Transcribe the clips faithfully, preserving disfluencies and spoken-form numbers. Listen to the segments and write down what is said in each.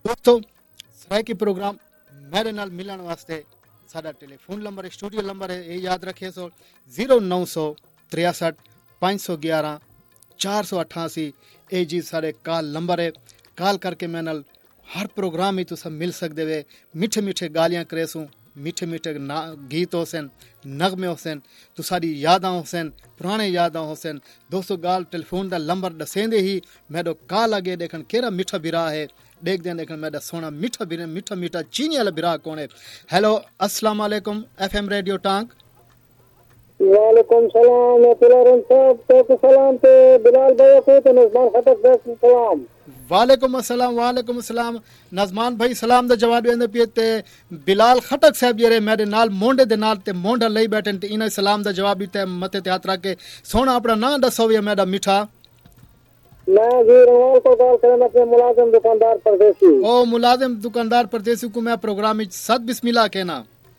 दोस्तों सराइकी प्रोग्राम मेरे नाल मिलन वास्ते साडा टेलीफोन नंबर स्टूडियो नंबर है, ये याद रखिए सो जीरो नौ सौ तिरसठ पाँच सौ ग्यारह चार सौ अठासी ए जी सारे कॉल नंबर है। कॉल करके मैं नाल हर प्रोग्राम ही तुसा मिल सकते वे। मीठे मीठे गालियां करेसूं, मीठे मीठे गीत होसन, नगमे होसन, तो सारी यादां होसन, पुराने यादां होसन। दोस्तों गाल टेलीफोन दा नंबर दसेंदे ही मेडो कॉल आगे देखन केरा मीठा बिरा है, देख दें देखन मेरा सोना मीठा बिरा मीठा मीठा चीनी वाला बिरा कौन है। हेलो अस्सलाम वालेकुम एफएम रेडियो टांग। वालेकुम सलाम तुलारन साहब तो सलाम ते बिलाल भाई को तो नजमान खटक बस सलाम। वालेकुम अस्सलाम वालेकुम अस्सलाम नजमान भाई सलाम दा जवाब देंदे पिए ते बिलाल खटक साहब जेरे मेरे नाल मोंडे दे नाल ते मोंडा लई बैठन ते इना सलाम दा जवाब दिते मते ते हाथ रख के सोना अपना नाम दसो वे मेरा मीठा। मैं जी रवाल को कॉल करना अपने मुलाजिम दुकानदार परदेसी। ओ मुलाजिम दुकानदार परदेसी को मैं प्रोग्राम में सद बिस्मिल्लाह कहना।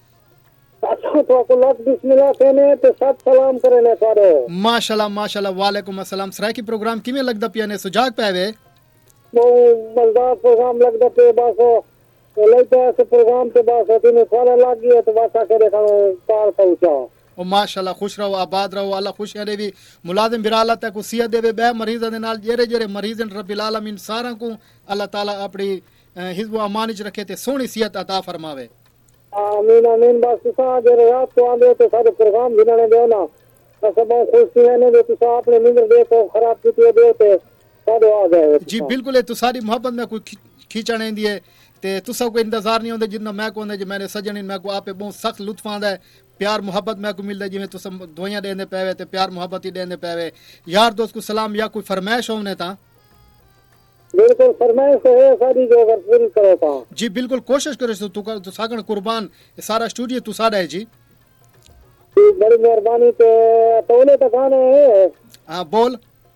अच्छा तो को लग बिस्मिल्लाह कहने ते सब सलाम करने सारे। माशाल्लाह माशाल्लाह वालेकुम अस्सलाम। सराइकी प्रोग्राम किमें लगदा पिया ने सुजाग पावे वो मजेदार प्रोग्राम लगदा पे बस लेता से प्रोग्राम के बाद दिन सारा लग गया तो बात करे कॉल पहुंचा। ओ माशाल्लाह खुश रहो आबाद रहो अल्लाह खुशियां देवी मुलाजिम बिराला तक को सियत देवे बे मरीज़ां दे नाल जेरे जेरे मरीज़न रब्बिल आलमीन सारा को अल्लाह ताला अपनी हिज़्ब व अमान च रखे ते सोहनी सियत अता फरमावे। आमीन आमीन। बस तुसा जेरे रात को आंदे तो सारे प्रोग्राम दिनाने दे ना सब खुशी है ने तुसा अपने नींद दे तो खराब कीते दे ते सारे आ गए जी बिल्कुल है। तो सारी मोहब्बत में कोई खींचण इंदी है ते तुसा को इंतजार नहीं होंदे जिन्ना मैं को जे मैंने सजनी मैं को आपे बहुत सख्त लुत्फ आंदा है, प्यार मोहब्बत मैं को मिलदा जिवें तुसा दुआइयां देंदे पैवे ते प्यार मोहब्बत ही देंदे पैवे। यार दोस्त को सलाम या कोई फरमाइश होने ता बिल्कुल फरमाइश है सारी जो अगर पूरी करो ता जी बिल्कुल कोशिश करे तो तू तो सागण कुर्बान सारा स्टूडियो तू साडा है जी। बड़ी मेहरबानी ते तौले तक आने है। हां बोल।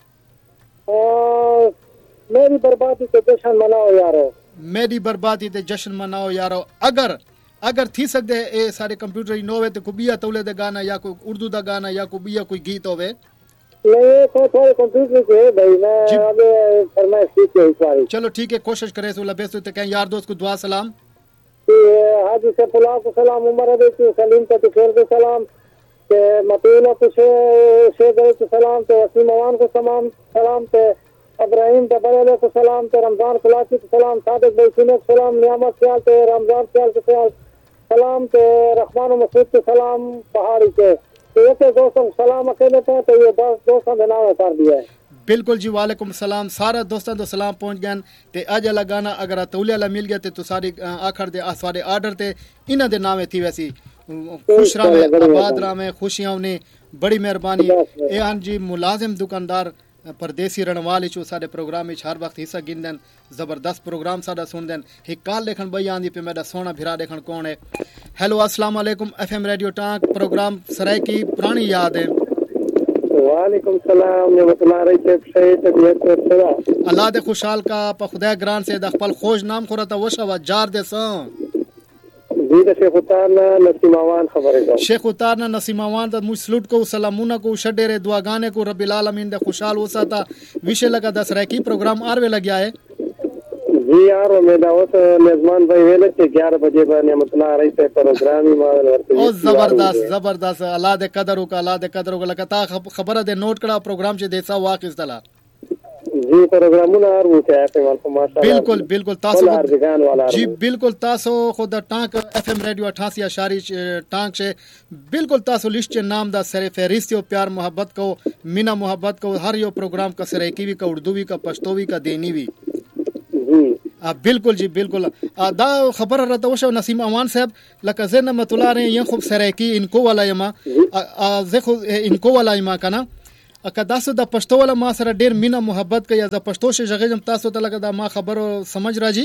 और मेरी बर्बादी के जश्न मनाओ यारो, मेरी बर्बादी ते जश्न मनाओ यारो। अगर अगर थी सकदे ए सारे कंप्यूटर नो होवे ते को बिया तौले दे गाना या कोई उर्दू दा गाना या कोई बिया कोई गीत होवे नहीं तो थोड़े कंप्यूटर के है भाई मैं आगे फरमाइश की है इस बार। चलो ठीक है कोशिश करे सो लबे तो कहीं यार दोस्त को दुआ सलाम कि हाजी से पुलाव को सलाम, उमर अबे को सलीम का तुखेर को सलाम ते मतूला को से से गए को सलाम ते वसीम अवान को सलाम सलाम ते इब्राहिम तबरेले को सलाम ते रमजान खलासी को सलाम, सादिक भाई सिने को सलाम, नियामत ख्याल ते रमजान ख्याल को सलाम सलाम ते रहमान मसूद को सलाम पहाड़ी के तो ये दोस्तों सलाम अकेले थे तो ये दस दोस्तों ने नाम कर दिया है। बिल्कुल जी वालेकुम सलाम सारा दोस्तों तो सलाम पहुंच गए ते अज वाला गाना अगर तौले वाला मिल गया तो सारी आखर दे सारे आर्डर ते इना दे नामे थी वैसी खुश रहे आबाद रहे खुशियां ने बड़ी मेहरबानी। ए हां जी मुलाजिम दुकानदार परदेसी रणवाल चो साडे प्रोग्राम में हर वक्त हिस्सा गिनदन जबरदस्त प्रोग्राम साडा सुनदन। एक कॉल देखन बई आंदी पे मेरा सोना भिरा देखन कौन है। हेलो अस्सलाम वालेकुम एफएम रेडियो टांग प्रोग्राम सराइकी पुरानी याद है। वालेकुम सलाम ने बतला रही थे सही तबीयत तेरा अल्लाह दे खुशहाल का प खुदा ग्रान से द खपल खोज नाम खोरता वशा व जार दे स जी द शेख उतारना नसीमावान खबर है शेख उतारना नसीमावान द मुसलुट को सलामुना को शडेरे दुआ गाने को रब्बिल आलमीन दे खुशहाल होसा था विषय लगा दस रखी प्रोग्राम आरवे लग गया है जी यार मेरा वो तो मेजबान भाई वेले के ग्यारह बजे बने मतला रही थे प्रोग्राम ही मार ओ जबरदस्त जबरदस्त अल्लाह दे कदर का अल्लाह दे कदर का लगता खबर दे नोट कड़ा प्रोग्राम से देसा वाकिस तला जी प्रोग्राम ना आर वो है पे वाल माशाल्लाह बिल्कुल बिल्कुल तासो जी बिल्कुल तासो खुद टांक एफएम रेडियो अठासी अशारी टांक से बिल्कुल तासो लिस्ट नाम दा सरे फहरिस्त हो प्यार मोहब्बत को मीना मोहब्बत को हर यो प्रोग्राम का सरे की भी का उर्दू भी का पश्तोवी का देनी भी आ, बिल्कुल जी बिल्कुल आ, दा खबर रहता वो नसीम अमान साहब लकज़े न मतुला रहे ये खूब सरेकी इनको वाला यमा देखो इनको वाला यमा का ना अकदासो दा पश्तो वाला मा सरा डेर मीना मोहब्बत का या दा पश्तो से जगह जम तासो तला का दा मा खबर समझ राजी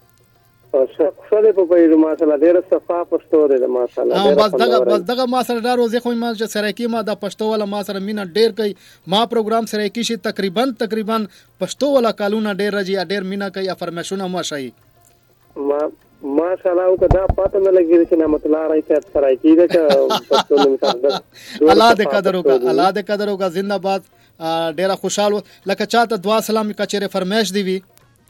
सरे पे पे माशाल्लाह डेर सफा पश्तो रे माशाल्लाह हां बस दगा बस दगा मा सरा दारो देखो मा सरेकी मा दा पश्तो वाला मा सरा मीना डेर कई मा प्रोग्राम सरेकी से तकरीबन तकरीबन पश्तो वाला कालूना डेर रजी डेर मीना कई फरमाशुना मा शाही मा माशाल्लाह को दा पता न लगी रे ना मतला रही थे सराइकी रे का पश्तो ने मिसाल अल्लाह दे कदर होगा अल्लाह दे कदर होगा जिंदाबाद डेरा खुशहाल लका चाहता दुआ सलाम का चेहरे फरमाइश दी भी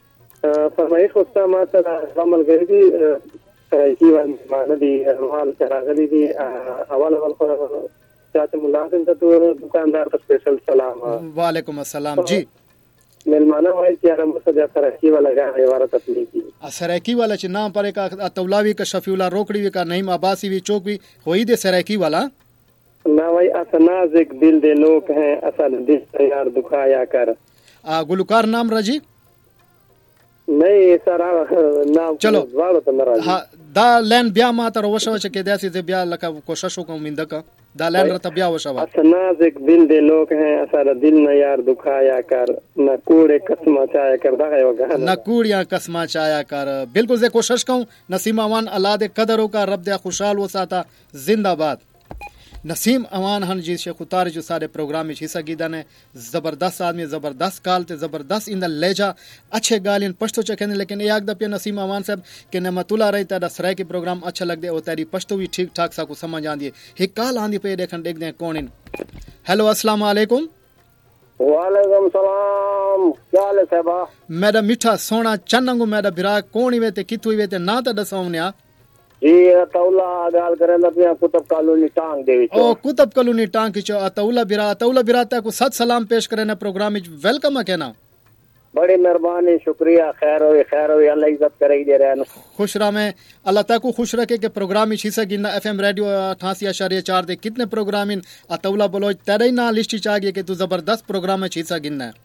फरमाइश होता माशाल्लाह अमल गई थी सरायकी वाली माना दी अहवाल चला गई थी अवल अवल चाचा मुलाजिम तो दुकानदार का स्पेशल सलाम। वालेकुम अस्सलाम जी। मेहमाना वाई क्या मुसजा सरायकी वाला गा इबारत अपनी की सरायकी वाला च नाम पर का तौलावी का शफीउल्लाह रोकड़ी का नईम अब्बासी भी चौक भी होई दे सरायकी वाला ना भाई असनाज एक दिल दे लोग हैं असल दिल यार दुखाया कर। आ गुलकार नाम रजी नहीं सारा नाम चलो वालो तो नाराज हाँ दा लैन ब्याह मा तर वशा वशा के देसी से ब्याह लका कोशिशों का उम्मीद का दा लैन रता ब्याह वशा वा असनाज एक दिल दे लोग हैं असल दिल न यार दुखाया कर न कूड़े कसमा चाया कर दा है वो गाना न कूड़िया कसमा चाया कर। बिल्कुल से कोशिश कहूँ नसीम अमान अल्लाह दे कदरों का रब दे खुशहाल वो साता जिंदाबाद। नसीम अमान हन जी शेख उतार जो सारे प्रोग्राम में हिस्सा गिदा ने जबरदस्त आदमी जबरदस्त काल ते जबरदस्त इंदा लेजा अच्छे गालियन पश्तो चखने लेकिन एक दफे नसीम अमान साहब के नमतुल्ला रही तेरा सराय के प्रोग्राम अच्छा लग दे और तेरी पश्तो भी ठीक ठाक सा को समझ आंदी है काल आंदी पे देखन देख दे कौन इन। हेलो अस्सलाम वालेकुम। वालेकुम सलाम क्या हाल है साहबा मेरा मीठा सोना चन्नंगू मेरा बिरा कौन ही वेते कितु ही वेते ना तो दसौने जी तौला गाल करें पिया कुतुब कॉलोनी टांग दे विच ओ कुतुब कॉलोनी टांग की चो तौला बिरा तौला बिरा ता को सत सलाम पेश करे ना प्रोग्राम में वेलकम है कहना बड़ी मेहरबानी शुक्रिया खैर हो खैर हो अल्लाह इज्जत करे दे रहे खुश रहा मैं अल्लाह ता को खुश रखे के प्रोग्राम में हिस्सा गिनना एफएम रेडियो अठासी अशारिया चार दे कितने प्रोग्राम इन तौला बोलो तेरे ना लिस्ट चा गया कि तू जबरदस्त प्रोग्राम में हिस्सा गिनना है।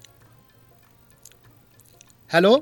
हेलो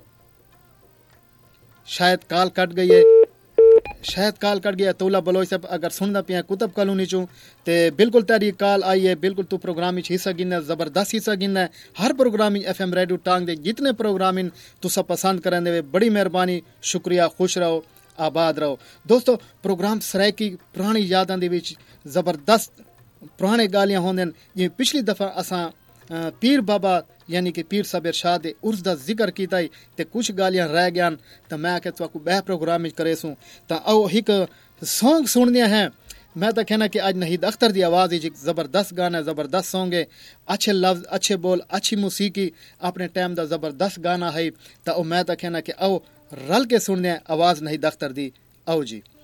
शायद कॉल कट गई है शायद कॉल कट गया तौला बलोच से अगर सुनना पिया कुतुब कॉलोनी चूँ ते बिल्कुल तेरी कॉल आई है बिल्कुल तू प्रोग्राम में हिस्सा गिनना जबरदस्त हिस्सा गिनना है हर प्रोग्राम में एफएम रेडियो टांग दे जितने प्रोग्राम इन तू सब पसंद करें दे बड़ी मेहरबानी शुक्रिया खुश रहो आबाद रहो। दोस्तों प्रोग्राम सराय की पुरानी यादां दे विच जबरदस्त पुराने गालियां होंदे ये पिछली दफा असां पीर बाबा यानी कि पीर साहब इरशाद उर्स दा जिक्र कीता ही ते कुछ गालियां रह गयान तो मैं आखे तो बह प्रोग्राम में करे सूं तो आओ एक सॉन्ग सुनने हैं। मैं तो कहना कि आज नहीद अख्तर दी आवाज़ ही ज़बरदस्त गाना ज़बरदस्त सॉन्ग है अच्छे लफ्ज़ अच्छे बोल अच्छी मौसीकी अपने टाइम दा ज़बरदस्त गाना है तो मैं तो कहना कि आओ रल के सुनने आवाज़ नहीद अख्तर दी आओ जी।